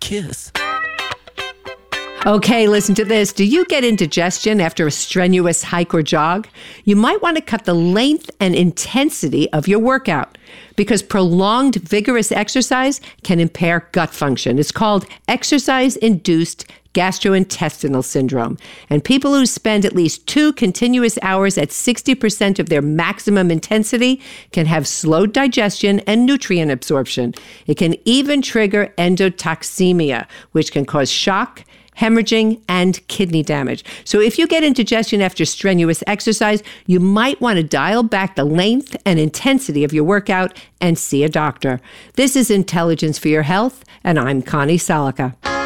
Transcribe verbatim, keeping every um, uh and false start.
kiss. Okay, listen to this. Do you get indigestion after a strenuous hike or jog? You might want to cut the length and intensity of your workout because prolonged vigorous exercise can impair gut function. It's called exercise-induced gastrointestinal syndrome. And people who spend at least two continuous hours at sixty percent of their maximum intensity can have slowed digestion and nutrient absorption. It can even trigger endotoxemia, which can cause shock, hemorrhaging, and kidney damage. So if you get indigestion after strenuous exercise, you might want to dial back the length and intensity of your workout and see a doctor. This is Intelligence for Your Health, and I'm Connie Salica.